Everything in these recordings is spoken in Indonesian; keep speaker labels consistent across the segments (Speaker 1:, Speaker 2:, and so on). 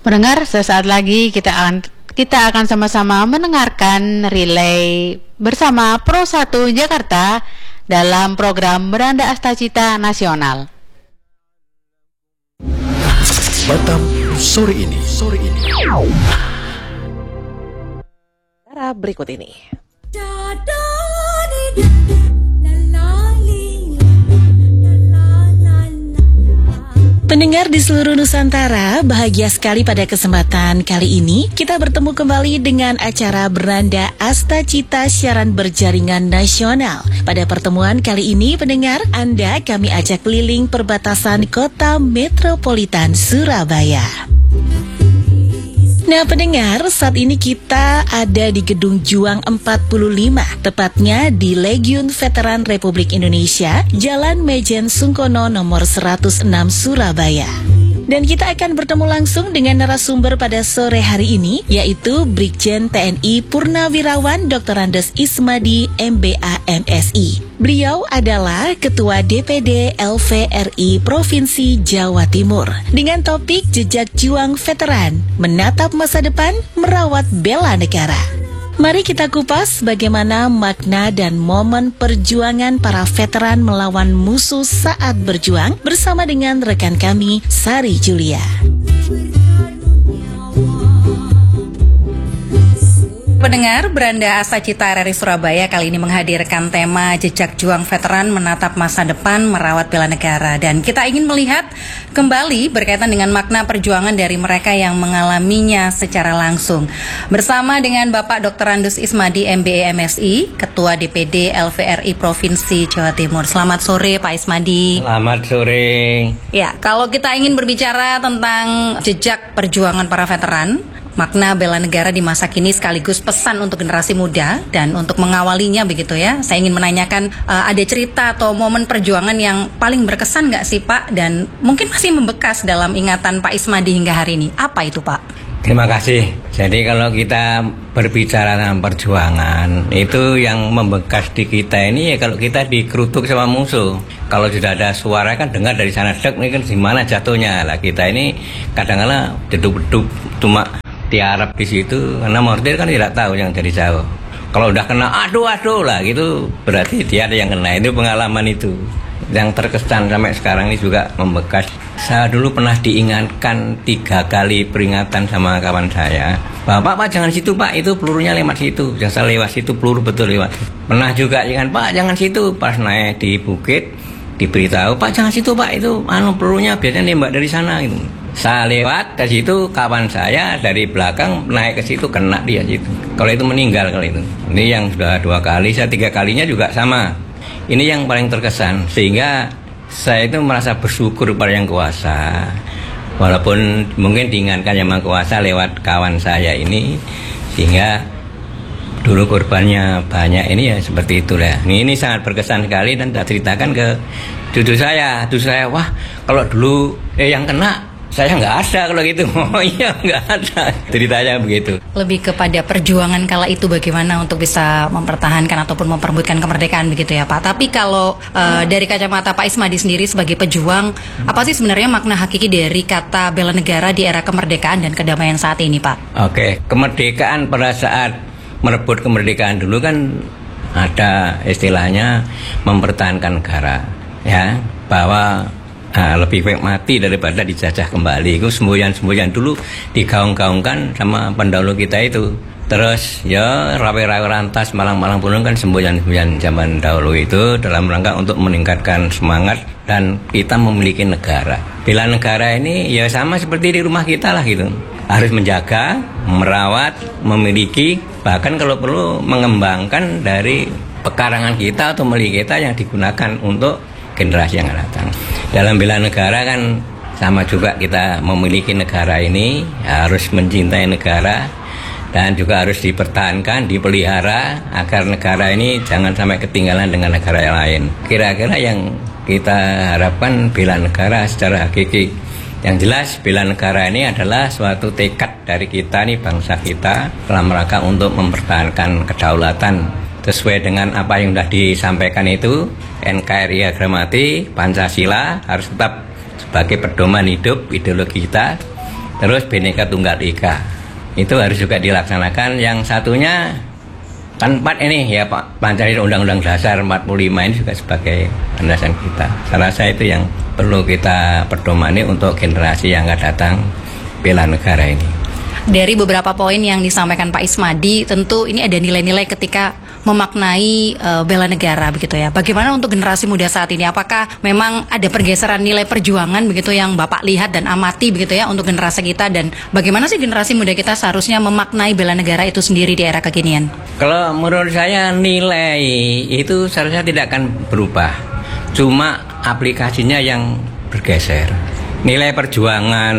Speaker 1: Pendengar, sesaat lagi kita akan sama-sama mendengarkan relay bersama Pro 1 Jakarta dalam program Beranda Astacita Nasional.
Speaker 2: Batam sore ini.
Speaker 3: Berikut ini. Pendengar di seluruh Nusantara, bahagia sekali pada kesempatan kali ini kita bertemu kembali dengan acara Beranda Astacita Siaran Berjaringan Nasional. Pada pertemuan kali ini, pendengar, Anda kami ajak keliling perbatasan kota metropolitan Surabaya. Nah pendengar, saat ini kita ada di Gedung Juang 45, tepatnya di Legiun Veteran Republik Indonesia, Jalan Mejen Sungkono nomor 106 Surabaya. Dan kita akan bertemu langsung dengan narasumber pada sore hari ini, yaitu Brigjen TNI Purnawirawan Dr. Andes Ismadi, MBA MSI. Beliau adalah Ketua DPD LVRI Provinsi Jawa Timur. Dengan topik Jejak Juang Veteran, Menatap Masa Depan, Merawat Bela Negara. Mari kita kupas bagaimana makna dan momen perjuangan para veteran melawan musuh saat berjuang bersama dengan rekan kami, Sari Julia.
Speaker 4: Pendengar, Beranda Astacita RRI Surabaya kali ini menghadirkan tema Jejak Juang Veteran Menatap Masa Depan Merawat Bela Negara. Dan kita ingin melihat kembali berkaitan dengan makna perjuangan dari mereka yang mengalaminya secara langsung. Bersama dengan Bapak Dr. Andes Ismadi, MBA MSI, Ketua DPD LVRI Provinsi Jawa Timur. Selamat sore Pak Ismadi.
Speaker 5: Selamat sore.
Speaker 4: Ya, kalau kita ingin berbicara tentang jejak perjuangan para veteran, makna bela negara di masa kini sekaligus pesan untuk generasi muda dan untuk mengawalinya begitu ya. Saya ingin menanyakan ada cerita atau momen perjuangan yang paling berkesan nggak sih Pak, dan mungkin masih membekas dalam ingatan Pak Ismadi hingga hari ini. Apa itu Pak?
Speaker 5: Terima kasih. Jadi kalau kita berbicara tentang perjuangan, itu yang membekas di kita ini ya kalau kita dikerutuk sama musuh. Kalau sudah ada suara kan dengar dari sana, dek, ini kan gimana jatuhnya. Lah kita ini kadang-kadang deduk-deduk cuma tiarap di situ, karena mortir kan tidak tahu yang dari jauh. Kalau udah kena aduh lah gitu, berarti dia ada yang kena. Itu pengalaman itu yang terkesan sampai sekarang ini juga membekas. Saya dulu pernah diingatkan 3 kali peringatan sama kawan saya, Pak jangan situ Pak, itu pelurunya lewat situ. Jangan lewat situ, peluru betul lewat. Pernah juga Pak jangan situ, pas naik di bukit diberitahu, Pak jangan situ Pak, itu pelurunya biasanya nembak dari sana gitu. Saya lewat ke situ, kawan saya dari belakang naik ke situ, kena dia situ. Kalau itu meninggal kalau itu. Ini yang sudah 2 kali, saya 3 kalinya juga sama. Ini yang paling terkesan, sehingga saya itu merasa bersyukur pada yang kuasa. Walaupun mungkin diingatkan yang Maha Kuasa lewat kawan saya ini, sehingga dulu korbannya banyak ini ya seperti itulah. Ini sangat berkesan sekali dan tak ceritakan ke cucu saya. Wah kalau dulu yang kena saya nggak ada kalau gitu. Oh iya nggak ada. Ceritanya begitu.
Speaker 4: Lebih kepada perjuangan kala itu bagaimana untuk bisa mempertahankan ataupun memperebutkan kemerdekaan begitu ya Pak. Tapi kalau dari kacamata Pak Ismadi sendiri sebagai pejuang, apa sih sebenarnya makna hakiki dari kata bela negara di era kemerdekaan dan kedamaian saat ini Pak? Oke,
Speaker 5: kemerdekaan pada saat merebut kemerdekaan dulu kan ada istilahnya mempertahankan negara, ya, bahwa lebih baik mati daripada dijajah kembali. Itu semboyan dulu digaung-gaungkan sama pendahulu kita itu. Terus ya rawe-rawe rantas malang-malang pun kan semboyan zaman dahulu itu dalam rangka untuk meningkatkan semangat dan kita memiliki negara. Bela negara ini ya sama seperti di rumah kita lah gitu. Harus menjaga, merawat, memiliki, bahkan kalau perlu mengembangkan dari pekarangan kita atau milik kita yang digunakan untuk generasi yang akan datang. Dalam bela negara kan sama juga, kita memiliki negara ini harus mencintai negara dan juga harus dipertahankan, dipelihara agar negara ini jangan sampai ketinggalan dengan negara yang lain. Kira-kira yang kita harapkan bela negara secara hakiki. Yang jelas bela negara ini adalah suatu tekad dari kita nih, bangsa kita, dalam rangka untuk mempertahankan kedaulatan sesuai dengan apa yang sudah disampaikan itu. NKRI harga mati, Pancasila harus tetap sebagai pedoman hidup ideologi kita, terus Bhinneka Tunggal Ika. Itu harus juga dilaksanakan. Yang satunya kan 4 ini ya Pak, Pancasila, Undang-Undang Dasar 45 ini juga sebagai landasan kita. Saya rasa itu yang perlu kita pedomani untuk generasi yang akan datang bela negara ini.
Speaker 4: Dari beberapa poin yang disampaikan Pak Ismadi, tentu ini ada nilai-nilai ketika memaknai bela negara begitu ya. Bagaimana untuk generasi muda saat ini? Apakah memang ada pergeseran nilai perjuangan begitu yang Bapak lihat dan amati begitu ya untuk generasi kita, dan bagaimana sih generasi muda kita seharusnya memaknai bela negara itu sendiri di era kekinian?
Speaker 5: Kalau menurut saya nilai itu seharusnya tidak akan berubah. Cuma aplikasinya yang bergeser. Nilai perjuangan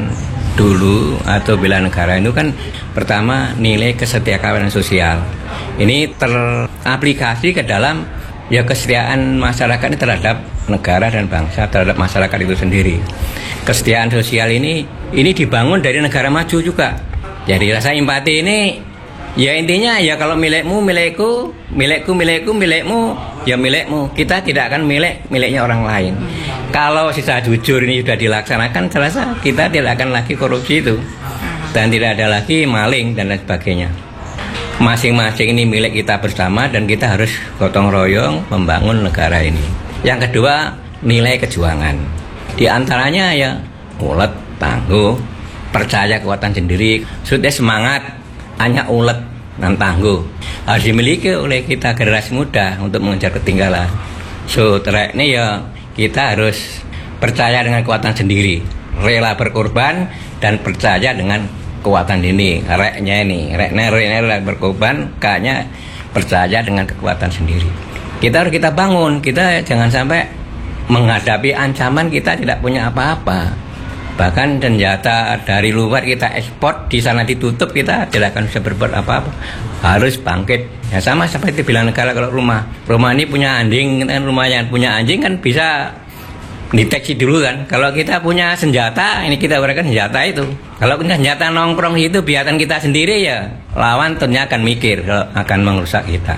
Speaker 5: dulu atau bela negara itu kan pertama nilai kesetiakawanan sosial. Ini teraplikasi ke dalam ya kesetiaan masyarakat ini terhadap negara dan bangsa, terhadap masyarakat itu sendiri. Kesetiaan sosial ini dibangun dari negara maju juga. Jadi rasa empati ini ya intinya ya kalau milikmu milikku, milikku milikmu, ya milikmu. Kita tidak akan miliknya orang lain. Kalau sisa jujur ini sudah dilaksanakan, saya rasa kita tidak akan lagi korupsi itu, dan tidak ada lagi maling dan lain sebagainya. Masing-masing ini milik kita bersama dan kita harus gotong royong membangun negara ini. Yang kedua, nilai kejuangan. Di antaranya ya ulet, tangguh, percaya kekuatan sendiri, sudah semangat, hanya ulet dan tangguh. Harus dimiliki oleh kita generasi muda untuk mengejar ketinggalan. So, ini ya kita harus percaya dengan kekuatan sendiri, rela berkorban dan percaya dengan kekuatan ini. Reknya rela berkorban, kayaknya percaya dengan kekuatan sendiri. Kita harus kita bangun, kita jangan sampai menghadapi ancaman kita tidak punya apa-apa. Bahkan senjata dari luar kita ekspor, di sana ditutup, kita tidak akan bisa berbuat apa-apa. Harus bangkit. Ya sama seperti bela negara. Kalau rumah ini punya anjing, kan rumahnya punya anjing kan bisa deteksi dulu kan. Kalau kita punya senjata, ini kita berikan senjata itu. Kalau punya senjata nongkrong itu biarkan kita sendiri ya, lawan tentunya akan mikir kalau akan merusak kita.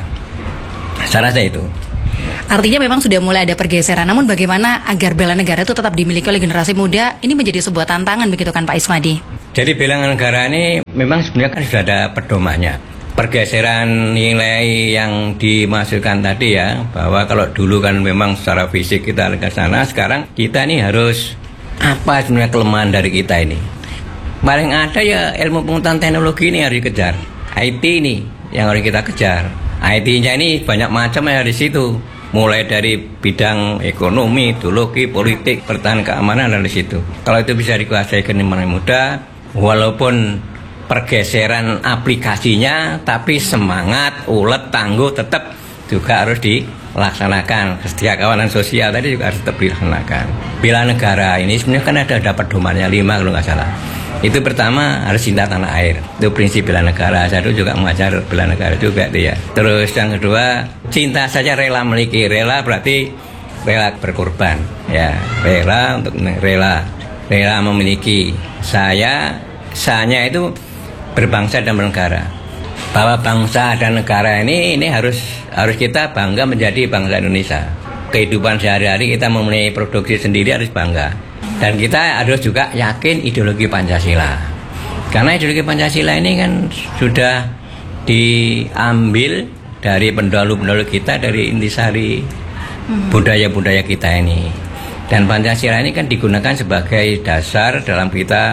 Speaker 5: Saya rasa itu.
Speaker 4: Artinya memang sudah mulai ada pergeseran. Namun bagaimana agar bela negara itu tetap dimiliki oleh generasi muda? Ini menjadi sebuah tantangan begitu kan Pak Ismadi?
Speaker 5: Jadi bela negara ini memang sebenarnya kan sudah ada pedomannya. Pergeseran nilai yang dimasukkan tadi ya, bahwa kalau dulu kan memang secara fisik kita ke sana, sekarang kita ini harus apa sebenarnya kelemahan dari kita ini. Paling ada ya ilmu pengetahuan teknologi ini harus dikejar. IT ini yang harus kita kejar. IT-nya ini banyak macam ya di situ. Mulai dari bidang ekonomi, ideologi, politik, pertahanan, keamanan dari situ. Kalau itu bisa dikuasai generasi muda, walaupun pergeseran aplikasinya, tapi semangat, ulet, tangguh tetap juga harus dilaksanakan. Kesetiakawanan sosial tadi juga harus tetap dilaksanakan. Bela negara ini sebenarnya kan ada pedomannya 5 kalau nggak salah. Itu pertama harus cinta tanah air. Itu prinsip bela negara. Saya dulu juga mengajar bela negara juga itu ya. Terus yang kedua, cinta saja rela memiliki. Rela berarti rela berkorban. Ya, rela memiliki. Saya itu berbangsa dan bernegara. Bahwa bangsa dan negara ini harus kita bangga menjadi bangsa Indonesia. Kehidupan sehari-hari kita mempunyai produksi sendiri harus bangga. Dan kita harus juga yakin ideologi Pancasila. Karena ideologi Pancasila ini kan sudah diambil dari pendahulu-pendahulu kita, dari intisari budaya-budaya kita ini. Dan Pancasila ini kan digunakan sebagai dasar dalam kita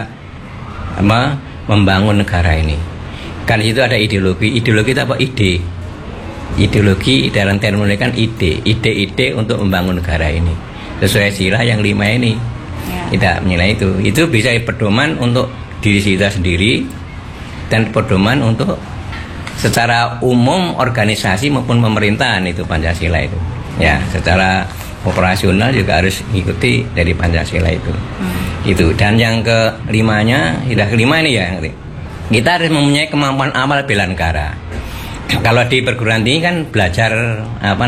Speaker 5: membangun negara ini. Kan itu ada ideologi. Ideologi itu apa? Ide. Ideologi dalam terminologi kan ide. Ide-ide untuk membangun negara ini. Sesuai sila yang 5 ini. Kita menilai itu. Itu bisa pedoman untuk diri kita sendiri dan pedoman untuk secara umum organisasi maupun pemerintahan itu Pancasila itu. Ya, secara operasional juga harus mengikuti dari Pancasila itu. Itu. Dan yang kelima ini ya, kita harus mempunyai kemampuan awal bela negara. Kalau di perguruan tinggi kan belajar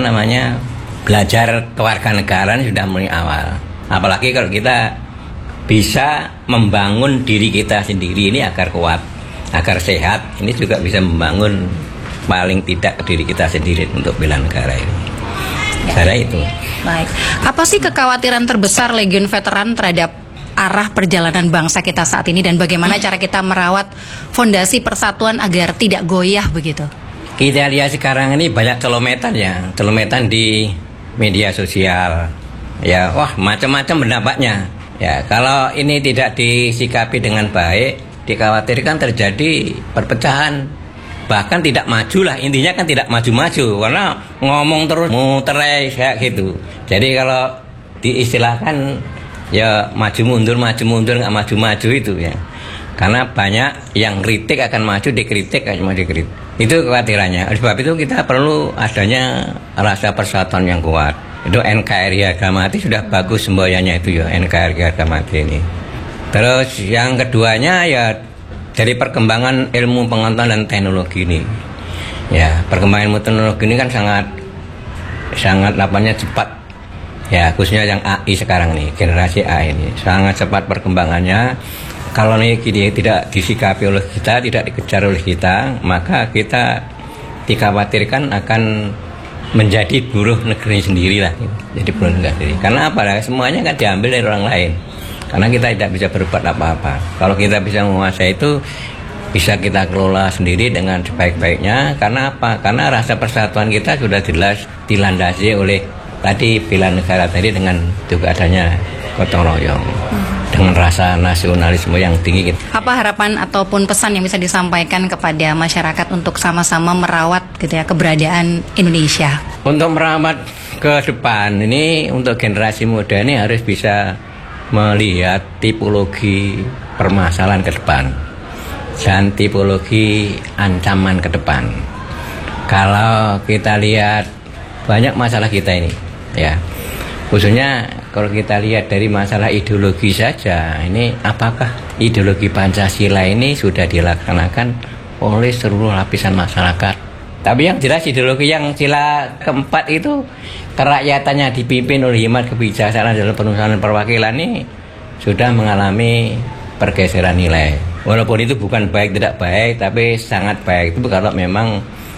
Speaker 5: kewarganegaraan sudah mulai awal. Apalagi kalau kita bisa membangun diri kita sendiri ini agar kuat, agar sehat, ini juga bisa membangun paling tidak diri kita sendiri untuk bela negara ini. Saya itu.
Speaker 4: Baik. Apa sih kekhawatiran terbesar Legiun Veteran terhadap arah perjalanan bangsa kita saat ini dan bagaimana cara kita merawat fondasi persatuan agar tidak goyah begitu?
Speaker 5: Kita lihat sekarang ini banyak celometan di media sosial. Ya, wah macam-macam pendapatnya. Ya, kalau ini tidak disikapi dengan baik, dikhawatirkan terjadi perpecahan. Bahkan tidak maju lah, intinya kan tidak maju-maju karena ngomong terus muter kayak gitu. Jadi kalau diistilahkan ya maju mundur nggak maju-maju itu ya. Karena banyak yang kritik akan maju, dikritik akan mau dikritik. Itu kekhawatirannya. Oleh sebab itu kita perlu adanya rasa persatuan yang kuat. Itu NKRI Harga Mati sudah bagus semboyannya itu ya, NKRI Harga Mati ini. Terus yang keduanya ya dari perkembangan ilmu pengetahuan dan teknologi ini. Ya, perkembangan ilmu teknologi ini kan sangat lapanya cepat. Ya, khususnya yang AI sekarang nih, generasi AI ini sangat cepat perkembangannya. Kalau ini tidak disikapi oleh kita, tidak dikejar oleh kita, maka kita dikhawatirkan akan menjadi buruh negeri sendiri lah. Jadi buruh negeri sendiri. Karena apa? Semuanya kan diambil dari orang lain. Karena kita tidak bisa berbuat apa-apa. Kalau kita bisa menguasai itu, bisa kita kelola sendiri dengan sebaik-baiknya. Karena apa? Karena rasa persatuan kita sudah jelas dilandasi oleh tadi bela negara tadi dengan juga adanya gotong royong. Dengan rasa nasionalisme yang tinggi.
Speaker 4: Apa harapan ataupun pesan yang bisa disampaikan kepada masyarakat untuk sama-sama merawat gitu ya keberadaan Indonesia?
Speaker 5: Untuk merawat ke depan ini, untuk generasi muda ini harus bisa melihat tipologi permasalahan ke depan dan tipologi ancaman ke depan. Kalau kita lihat banyak masalah kita ini ya, khususnya kalau kita lihat dari masalah ideologi saja, ini apakah ideologi Pancasila ini sudah dilaksanakan oleh seluruh lapisan masyarakat? Tapi yang jelas ideologi yang sila keempat itu kerakyatannya dipimpin oleh hikmat kebijaksanaan dalam penulisan perwakilan ini sudah mengalami pergeseran nilai. Walaupun itu bukan baik tidak baik, tapi sangat baik itu kalau memang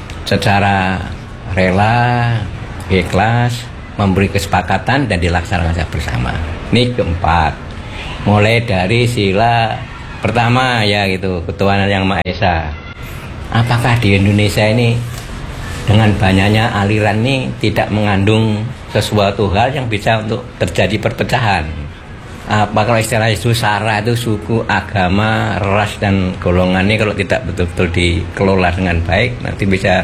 Speaker 5: secara rela, ikhlas, memberi kesepakatan dan dilaksanakan bersama. Ini keempat. Mulai dari sila pertama ya gitu, ketuhanan yang Maha Esa. Apakah di Indonesia ini dengan banyaknya aliran ini tidak mengandung sesuatu hal yang bisa untuk terjadi perpecahan? Apa kalau istilah itu SARA itu suku, agama, ras dan golongan ini kalau tidak betul-betul dikelola dengan baik nanti bisa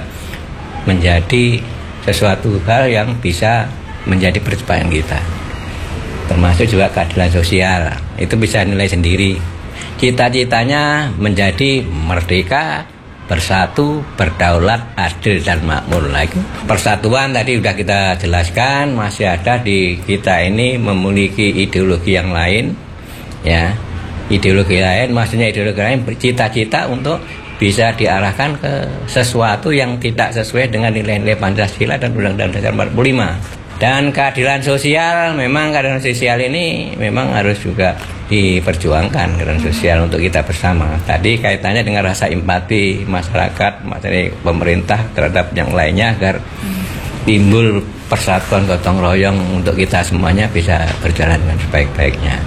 Speaker 5: menjadi sesuatu hal yang bisa menjadi percepatan kita. Termasuk juga keadilan sosial. Itu bisa nilai sendiri. Cita-citanya menjadi merdeka, bersatu, berdaulat, adil dan makmur. Lagi persatuan tadi sudah kita jelaskan, masih ada di kita ini memiliki ideologi yang lain. Ya. Ideologi lain, maksudnya ideologi lain bercita-cita untuk bisa diarahkan ke sesuatu yang tidak sesuai dengan nilai-nilai Pancasila dan Undang-Undang Dasar 45. Dan keadilan sosial, memang keadilan sosial ini memang harus juga diperjuangkan, keadilan sosial untuk kita bersama. Tadi kaitannya dengan rasa empati masyarakat, materi pemerintah terhadap yang lainnya agar timbul persatuan gotong royong untuk kita semuanya bisa berjalan dengan sebaik-baiknya.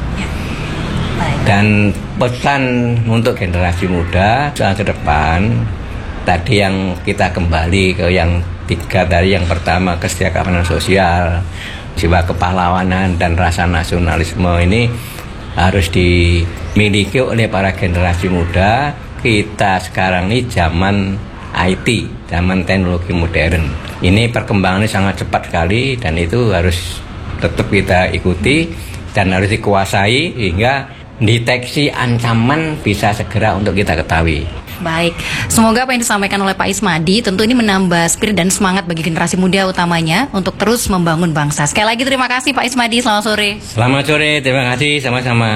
Speaker 5: Dan pesan untuk generasi muda saat ke depan, tadi yang kita kembali ke yang tiga tadi, yang pertama kesejahteraan sosial, jiwa kepahlawanan dan rasa nasionalisme ini harus dimiliki oleh para generasi muda. Kita sekarang ini zaman IT, zaman teknologi modern. Ini perkembangannya sangat cepat sekali dan itu harus tetap kita ikuti dan harus dikuasai hingga deteksi ancaman bisa segera untuk kita ketahui.
Speaker 4: Baik, semoga apa yang disampaikan oleh Pak Ismadi tentu ini menambah spirit dan semangat bagi generasi muda utamanya untuk terus membangun bangsa. Sekali lagi terima kasih Pak Ismadi, selamat sore.
Speaker 5: Selamat sore, terima kasih, sama-sama.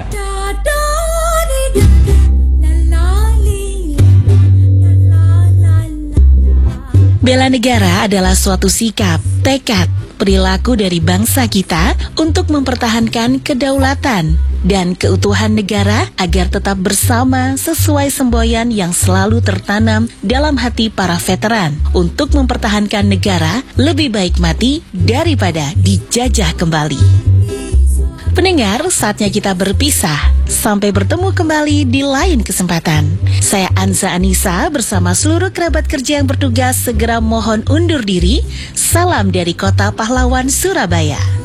Speaker 3: Bela negara adalah suatu sikap, tekad, perilaku dari bangsa kita untuk mempertahankan kedaulatan dan keutuhan negara agar tetap bersama sesuai semboyan yang selalu tertanam dalam hati para veteran. Untuk mempertahankan negara, lebih baik mati daripada dijajah kembali. Pendengar, saatnya kita berpisah. Sampai bertemu kembali di lain kesempatan. Saya Anza Anissa bersama seluruh kerabat kerja yang bertugas segera mohon undur diri. Salam dari Kota Pahlawan, Surabaya.